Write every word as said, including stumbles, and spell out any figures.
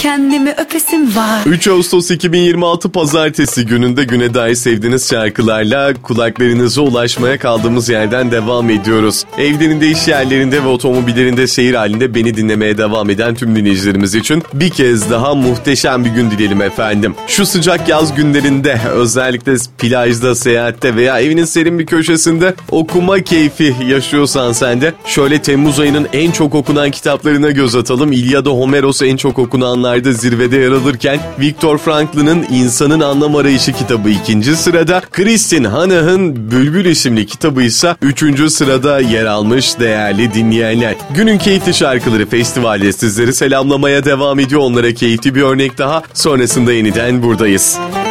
kendimi öpesim var. üç Ağustos iki bin yirmi altı Pazartesi gününde güne dair sevdiğiniz şarkılarla kulaklarınıza ulaşmaya kaldığımız yerden devam ediyoruz. Evlerinde, iş yerlerinde ve otomobillerinde seyir halinde beni dinlemeye devam eden tüm dinleyicilerimiz için bir kez daha muhteşem bir gün dileyelim efendim. Şu sıcak yaz günlerinde özellikle plajda, seyahatte veya evinin serin bir köşesinde okuma keyfi yaşıyorsan sen de şöyle Temmuz ayının en çok okunan kitaplarına göz atalım. İlyada Homeros en çok okunanlarda zirvede yer alırken Viktor Frankl'ın İnsanın Anlam Arayışı kitabı ikinci sırada, Kristin Hanah'ın Bülbül isimli kitabı ise üçüncü sırada yer almış değerli dinleyenler. Günün keyifli şarkıları festivalde sizleri selamlamaya devam ediyor. Onlara keyifli bir örnek daha. Sonrasında yeniden buradayız.